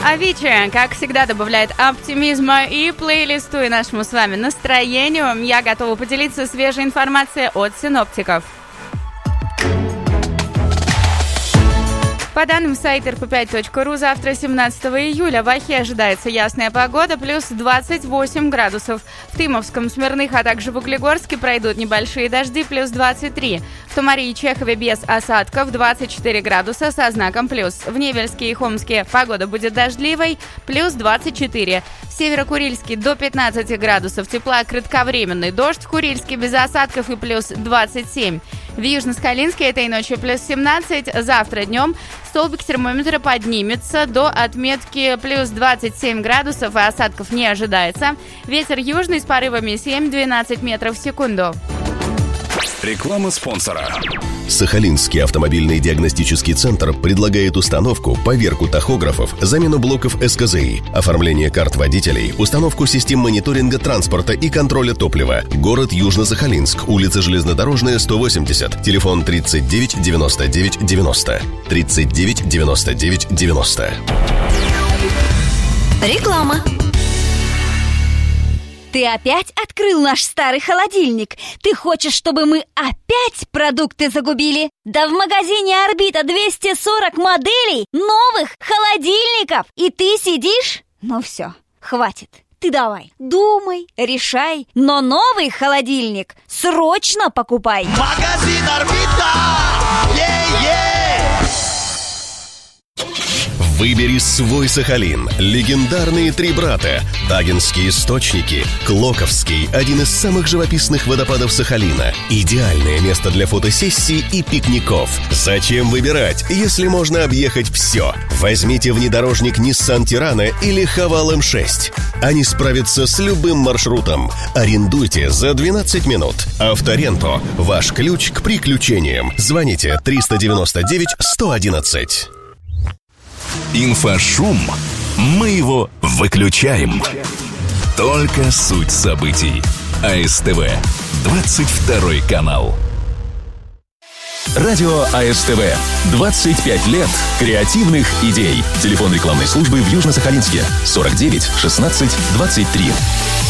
Avicii, как всегда, добавляет оптимизма и плейлисту, и нашему с вами настроению. Я готова поделиться свежей информацией от синоптиков. По данным сайта rp5.ru, завтра, 17 июля, в Охе ожидается ясная погода, плюс 28 градусов. В Тымовском, Смирных, а также в Углегорске пройдут небольшие дожди, плюс 23. В Томари и Чехове без осадков, 24 градуса со знаком плюс. В Невельске и Хомске погода будет дождливой, плюс 24. В Северо-Курильске до 15 градусов тепла, кратковременный дождь, в Курильске без осадков и плюс 27. В Южно-Сахалинске этой ночью плюс 17, завтра днем столбик термометра поднимется до отметки плюс 27 градусов, и осадков не ожидается. Ветер южный с порывами 7-12 метров в секунду. Реклама спонсора. Сахалинский автомобильный диагностический центр предлагает установку, поверку тахографов, замену блоков СКЗИ, оформление карт водителей, установку систем мониторинга транспорта и контроля топлива. Город Южно-Сахалинск, улица Железнодорожная, 180, телефон 39 99 90. 39 99 90. Реклама. Ты опять открыл наш старый холодильник? Ты хочешь, чтобы мы опять продукты загубили? Да в магазине «Орбита» 240 моделей новых холодильников! И ты сидишь? Ну все, хватит. Ты давай, думай, решай, но новый холодильник срочно покупай! Магазин «Орбита»! Выбери свой Сахалин. Легендарные три брата. Тагинские источники. Клоковский, один из самых живописных водопадов Сахалина. Идеальное место для фотосессий и пикников. Зачем выбирать, если можно объехать все? Возьмите внедорожник Nissan Tirana или Haval M6. Они справятся с любым маршрутом. Арендуйте за 12 минут. Авторенто. Ваш ключ к приключениям. Звоните 399 111. Инфошум. Мы его выключаем. Только суть событий. АСТВ. 22 канал. Радио АСТВ. 25 лет креативных идей. Телефон рекламной службы в Южно-Сахалинске. 49 16 23.